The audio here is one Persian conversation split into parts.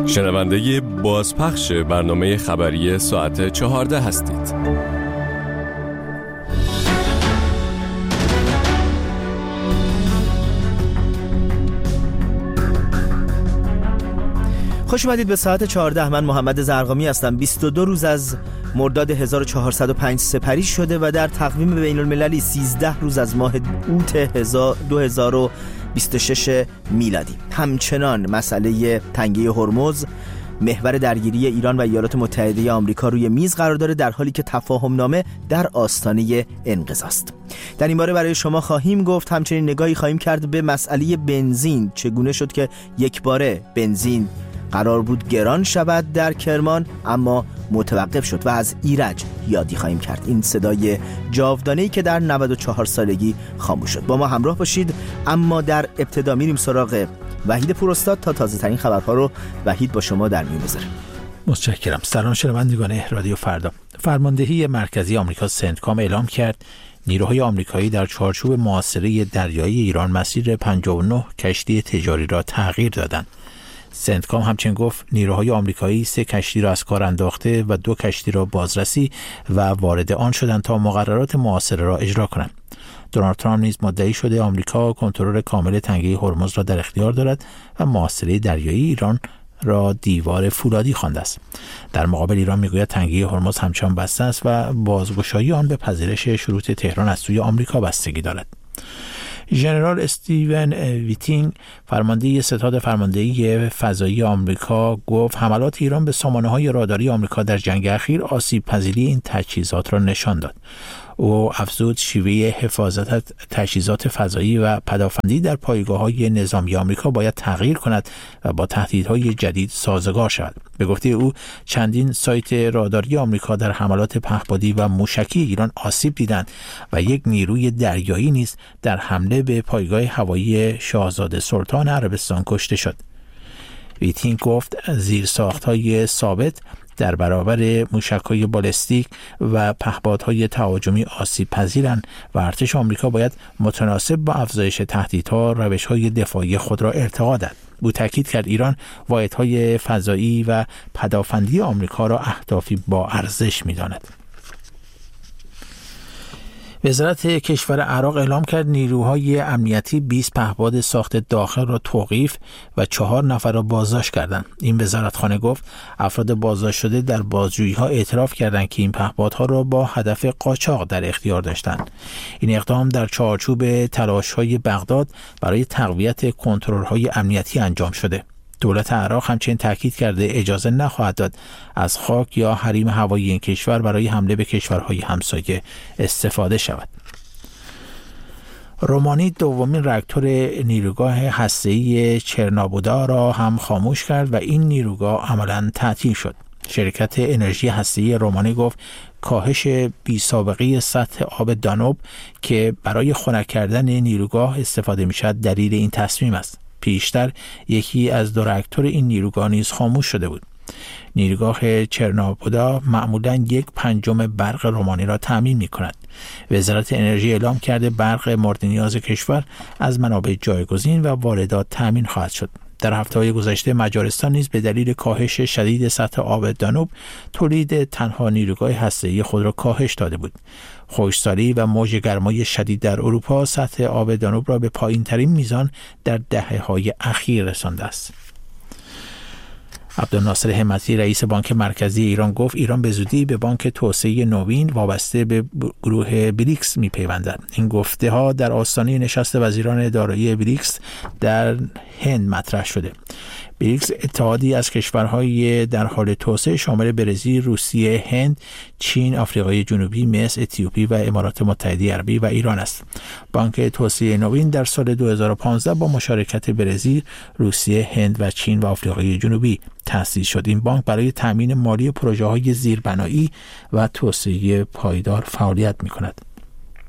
شنونده بازپخش برنامه خبری ساعت 14 هستید. خوش اومدید به ساعت 14. من محمد زرقامی هستم. 22 روز از مرداد 1405 سپری شده و در تقویم بین المللی 13 روز از ماه اوت 2026 میلادی. همچنان مسئله تنگه هرمز، محور درگیری ایران و ایالات متحده آمریکا روی میز قرار داره، در حالی که تفاهم نامه در آستانه انقضا است. در این باره برای شما خواهیم گفت. همچنین نگاهی خواهیم کرد به مسئله بنزین. چگونه شد که یک باره بنزین قرار بود گران شود در کرمان اما متوقف شد، و از ایرج یادی خواهیم کرد، این صدای جاودانه‌ای که در 94 سالگی خاموش شد. با ما همراه باشید. اما در ابتدا میریم سراغ وحید پوراستاد تا تازه ترین خبرها رو وحید با شما در میون بذاره. متشکرم. سلام شنوندگان رادیو فردا. فرماندهی مرکزی آمریکا سنتکام اعلام کرد نیروهای آمریکایی در چارچوب محاصره دریایی ایران مسیر 59 کشتی تجاری را تغییر دادند. سنتکام همچنین گفت نیروهای آمریکایی 3 کشتی را از کار انداخته و 2 کشتی را بازرسی و وارد آن شدند تا مقررات محاصره را اجرا کنند. دونالد ترامپ نیز مدعی شده آمریکا کنترل کامل تنگه هرمز را در اختیار دارد و محاصره دریایی ایران را دیوار فولادی خوانده است. در مقابل ایران میگوید تنگه هرمز همچنان بسته است و بازگشایی آن به پذیرش شروط تهران از سوی آمریکا بستگی دارد. ژنرال استیون ویتینگ فرمانده ستاد فرماندهی فضایی آمریکا گفت حملات ایران به سامانه‌های راداری آمریکا در جنگ اخیر آسیب پذیری این تجهیزات را نشان داد. او افزود شیوه حفاظت تجهیزات فضایی و پدافندی در پایگاه‌های نظامی آمریکا باید تغییر کند و با تهدیدهای جدید سازگار شود. به گفته او چندین سایت راداری آمریکا در حملات پهپادی و موشکی ایران آسیب دیدند و یک نیروی دریایی نیز در حمله به پایگاه هوایی شاهزاده سلطان عربستان کشته شد. ویتینگ گفت زیرساخت‌های ثابت در برابر موشک‌های بالستیک و پهپادهای تهاجمی آسیب پذیرند و ارتش آمریکا باید متناسب با افزایش تهدیدها روش‌های دفاعی خود را ارتقا دهد. او تاکید کرد ایران واحدهای فضایی و پدافندی آمریکا را اهدافی با ارزش می‌داند. وزارت کشور عراق اعلام کرد نیروهای امنیتی 20 پهپاد ساخت داخل را توقیف و 4 نفر را بازداشت کردند. این وزارتخانه گفت افراد بازداشت شده در بازجویی‌ها اعتراف کردند که این پهپادها را با هدف قاچاق در اختیار داشتند. این اقدام در چارچوب تلاش‌های بغداد برای تقویت کنترل‌های امنیتی انجام شده. دولت عراق همچنین تاکید کرده اجازه نخواهد داد از خاک یا حریم هوایی این کشور برای حمله به کشورهای همسایه استفاده شود. رومانی دومین راکتور نیروگاه هسته‌ای چرنوبودا را هم خاموش کرد و این نیروگاه عملاً تعطیل شد. شرکت انرژی هسته‌ای رومانی گفت کاهش بی‌سابقه سطح آب دانوب که برای خنک کردن نیروگاه استفاده می‌شود دلیل این تصمیم است. پیشتر یکی از 2 راکتور این نیروگاه نیز خاموش شده بود. نیروگاه چرنوبودا معمولاً 1/5 برق رومانی را تامین می‌کند. وزارت انرژی اعلام کرده برق مورد نیاز کشور از منابع جایگزین و واردات تامین خواهد شد. در هفته‌های گذشته مجارستان نیز به دلیل کاهش شدید سطح آب دانوب تولید تنها نیروگاه هسته‌ای خود را کاهش داده بود. خشکسالی و موج گرمای شدید در اروپا سطح آب دانوب را به پایین‌ترین میزان در دهه‌های اخیر رسانده است. عبدالناصر همتی رئیس بانک مرکزی ایران گفت ایران به زودی به بانک توسعه نوین وابسته به گروه بریکس می‌پیوندد. این گفته‌ها در آستانه نشست وزیران دارایی بریکس در هند مطرح شده. بریکس اتحادی از کشورهای در حال توسعه شامل برزیل، روسیه، هند، چین، آفریقای جنوبی، مصر، اتیوپی و امارات متحده عربی و ایران است. بانک توسعه نوین در سال 2015 با مشارکت برزیل، روسیه، هند و چین و آفریقای جنوبی تأسیس شد. این بانک برای تامین مالی پروژه‌های زیربنایی و توسعه پایدار فعالیت می‌کند.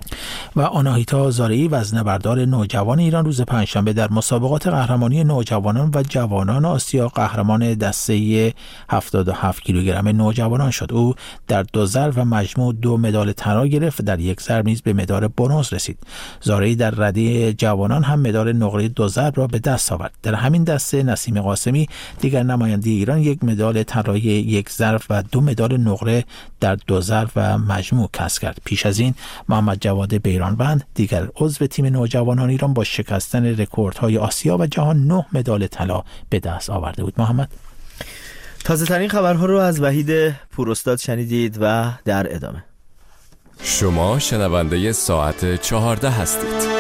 و آناهیتا زارعی وزنه‌بردار نوجوان ایران روز پنجشنبه در مسابقات قهرمانی نوجوانان و جوانان آسیا قهرمان دسته 77 کیلوگرم نوجوانان شد. او در 2 ضرب و مجموع 2 مدال طلا گرفت و در 1 ضرب نیز به مدال برنز رسید. زارعی در رده جوانان هم مدال نقره 2 ضرب را به دست آورد. در همین دسته نسیم قاسمی دیگر نماینده ایران 1 مدال طلای 1 ضرب و 2 مدال نقره در 2 ضرب و مجموع کسب کرد. پیش از این محمد جواد بیرانوند دیگر عضو تیم نوجوانان ایران با شکستن رکوردهای آسیا و جهان 9 مدال طلا به دست آورده بود. محمد، تازه ترین خبرها رو از وحید پوراستاد شنیدید و در ادامه شما شنونده ساعت 14 هستید.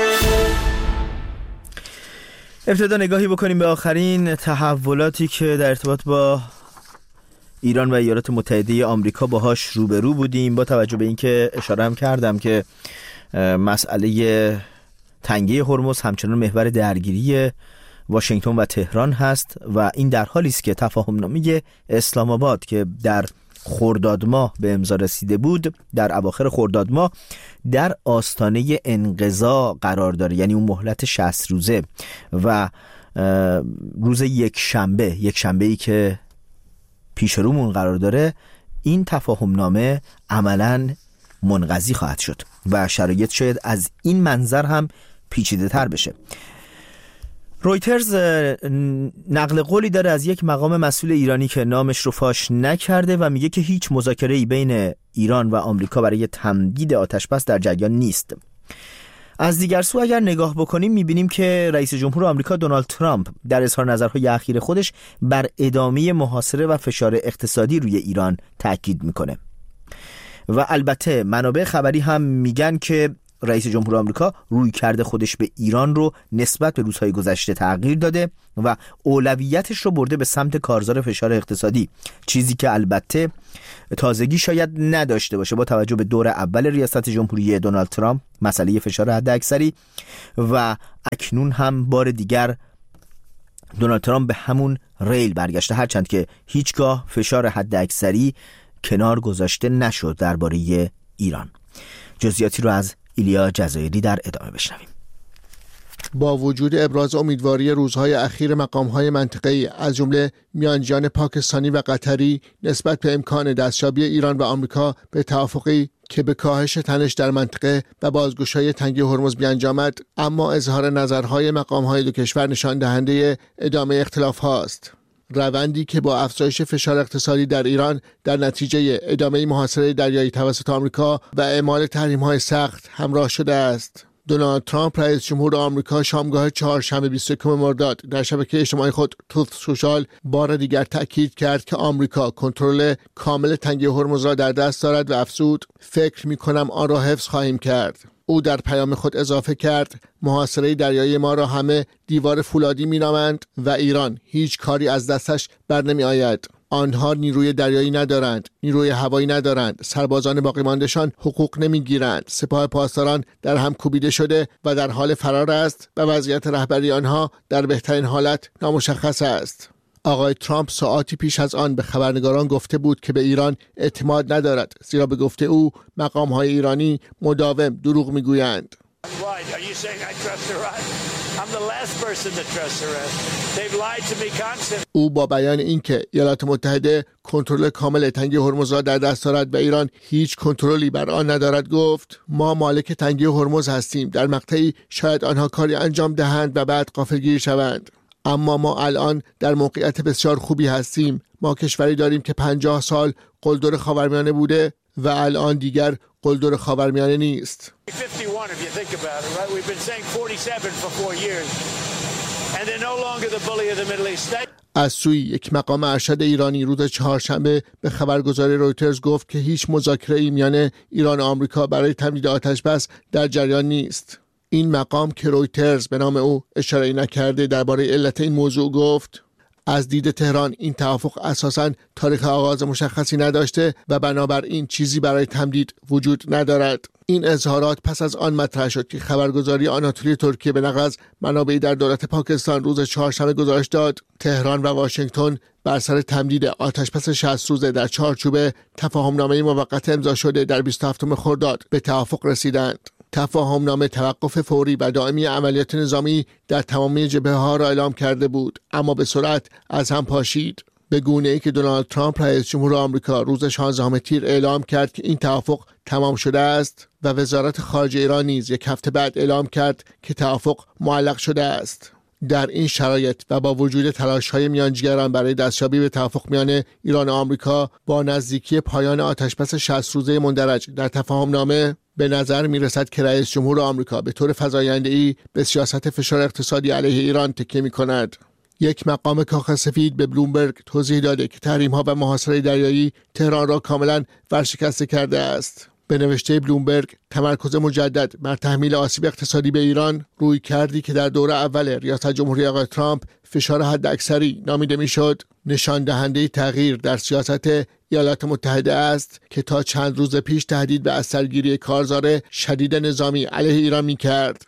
ابتدا نگاهی بکنیم به آخرین تحولاتی که در ارتباط با ایران و ایالات متحده آمریکا باهاش روبرو بودیم، با توجه به اینکه اشاره هم کردم که مسئله تنگه هرمز همچنان محور درگیری واشنگتن و تهران هست و این در حالی است که تفاهمنامه اسلام آباد که در خرداد ماه به امضا رسیده بود در اواخر خرداد ماه در آستانه انقضا قرار داره، یعنی اون مهلت 60 روزه و روز یک شنبه‌ای که پیش رومون قرار داره این تفاهمنامه عملاً منقضی خواهد شد و شرایط شاید از این منظر هم پیچیده تر بشه. رویترز نقل قولی داره از یک مقام مسئول ایرانی که نامش رو فاش نکرده و میگه که هیچ مذاکره‌ای بین ایران و آمریکا برای تمدید آتش‌بس در جریان نیست. از دیگر سو اگر نگاه بکنیم میبینیم که رئیس جمهور آمریکا دونالد ترامپ در اظهار نظرهای اخیر خودش بر ادامه محاصره و فشار اقتصادی روی ایران تاکید میکنه و البته منابع خبری هم میگن که رئیس جمهور آمریکا روی کرده خودش به ایران رو نسبت به روزهای گذشته تغییر داده و اولویتش رو برده به سمت کارزار فشار اقتصادی، چیزی که البته تازگی شاید نداشته باشه با توجه به دور اول ریاست جمهوری دونالد ترامپ، مسئله فشار حداکثری، و اکنون هم بار دیگر دونالد ترامپ به همون ریل برگشته، هرچند که هیچگاه فشار حداکثری کنار گذاشته نشد درباره ایران. جزئیاتی رو از ایلیا جزایری در ادامه بشنویم. با وجود ابراز امیدواری روزهای اخیر مقام‌های منطقه‌ای از جمله میانجیان پاکستانی و قطری نسبت به امکان دستیابی ایران و آمریکا به توافقی که به کاهش تنش در منطقه و بازگشایی تنگه هرمز بیانجامد، اما اظهار نظرهای مقام‌های دو کشور نشان دهنده ادامه اختلاف‌هاست. روندی که با افزایش فشار اقتصادی در ایران در نتیجه ادامه محاصره دریایی توسط آمریکا و اعمال تحریم‌های سخت همراه شده است. دونالد ترامپ رئیس جمهور آمریکا شامگاه چهارشنبه 21 مرداد در شبکه اجتماعی خود تروث سوشال بار دیگر تأکید کرد که آمریکا کنترل کامل تنگه هرمز را در دست دارد و افزود فکر می‌کنم آن را حفظ خواهیم کرد. او در پیام خود اضافه کرد محاصره دریایی ما را همه دیوار فولادی می‌نامند و ایران هیچ کاری از دستش بر نمی آید. آنها نیروی دریایی ندارند، نیروی هوایی ندارند، سربازان باقی مانده‌شان حقوق نمیگیرند، سپاه پاسداران در هم کوبیده شده و در حال فرار است و وضعیت رهبری آنها در بهترین حالت نامشخص است. آقای ترامپ ساعاتی پیش از آن به خبرنگاران گفته بود که به ایران اعتماد ندارد، زیرا به گفته او مقام‌های ایرانی مداوم دروغ میگویند. او با بیان اینکه ایالات متحده کنترل کامل تنگه هرمز را در دست دارد و ایران هیچ کنترلی بر آن ندارد گفت ما مالک تنگه هرمز هستیم، در مقطعی شاید آنها کاری انجام دهند و بعد غافلگیر شوند، اما ما الان در موقعیت بسیار خوبی هستیم. ما کشوری داریم که 50 سال قلدر خاورمیانه بوده و الان دیگر قلدر خاورمیانه نیست. از سوی یک مقام ارشد ایرانی روز چهارشنبه به خبرگزاری رویترز گفت که هیچ مذاکره‌ای میان ایران و آمریکا برای تمدید آتش‌بس در جریان نیست. این مقام که رویترز به نام او اشاره نکرده درباره علت این موضوع گفت از دید تهران این توافق اساساً تاریخ آغاز مشخصی نداشته و بنابراین چیزی برای تمدید وجود ندارد. این اظهارات پس از آن مطرح شد که خبرگزاری آناتولی ترکیه به نقل از منابعی در دولت پاکستان روز چهارشنبه گزارش داد تهران و واشنگتن بر سر تمدید آتش‌بس 60 روزه در چارچوب تفاهمنامه موقت امضا شده در 27 خرداد به توافق رسیدند. تفاهمنامه توقف فوری و دائمی عملیات نظامی در تمامی جبهه‌ها را اعلام کرده بود، اما به سرعت از هم پاشید، به گونه‌ای که دونالد ترامپ رئیس جمهور آمریکا روز 16 تیر اعلام کرد که این توافق تمام شده است و وزارت خارجه ایران نیز یک هفته بعد اعلام کرد که توافق معلق شده است. در این شرایط و با وجود تلاش‌های میانجیگران برای دستیابی به توافق میان ایران و آمریکا، با نزدیکی پایان آتشبس 60 روزه مندرج در تفاهمنامه، به نظر می‌رسد که رئیس جمهور آمریکا به طور فزاینده‌ای به سیاست فشار اقتصادی علیه ایران تکیه می‌کند. یک مقام کاخ سفید به بلومبرگ توضیح داده که تحریم‌ها و محاصره دریایی تهران را کاملاً ورشکسته کرده است. به نوشته بلومبرگ، تمرکز مجدد بر تحمیل آسیب اقتصادی به ایران، روی کردی که در دور اول ریاست جمهوری آقای ترامپ فشار حداکثری نامیده میشد، نشان دهنده تغییر در سیاست ایالات متحده است که تا چند روز پیش تهدید به اثرگیری کارزار شدید نظامی علیه ایران می‌کرد.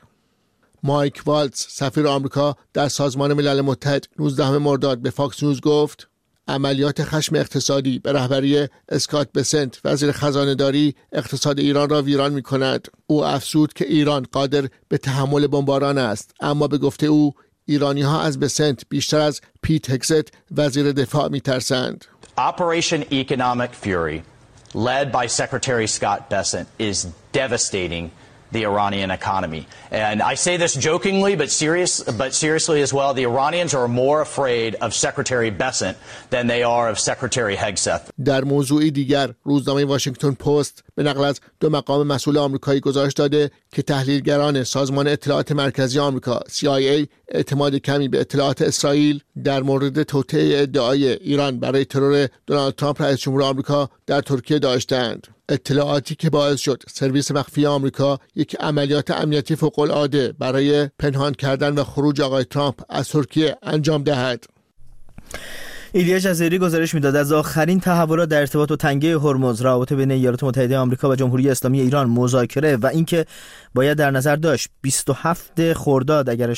مایک والتز، سفیر آمریکا در سازمان ملل متحد، 19 مرداد به فاکس نیوز گفت عملیات خشم اقتصادی به رهبری اسکات بسنت، وزیر خزانه‌داری، اقتصاد ایران را ویران می‌کند. او افزود که ایران قادر به تحمل بمباران است، اما به گفته او ایرانی‌ها از بسنت بیشتر از پیت هگست، وزیر دفاع، می‌ترسند. Operation Economic Fury, led by Secretary Scott Bessent, is devastating the Iranian economy. And I say this jokingly, but seriously as well. The Iranians are more afraid of Secretary Bessent than they are of Secretary Hegseth. در موضوعی دیگر، روزنامه واشنگتن پست به نقل از 2 مقام مسئول آمریکایی گزارش داده که تحلیلگران سازمان اطلاعات مرکزی آمریکا CIA اعتماد کمی به اطلاعات اسرائیل در مورد توطئه ادعای ایران برای ترور دونالد ترامپ رئیس جمهور آمریکا در ترکیه داشتند. اطلاعاتی که باعث شد سرویس مخفی آمریکا یک عملیات امنیتی فوق‌العاده برای پنهان کردن و خروج آقای ترامپ از ترکیه انجام دهد. ایلیا جزیری گزارش میداد از آخرین تحولات در ارتباط با تنگه هرمز، رابطه بین ایالات متحده آمریکا و جمهوری اسلامی ایران، مذاکره و اینکه باید در نظر داشت 27 خرداد اگر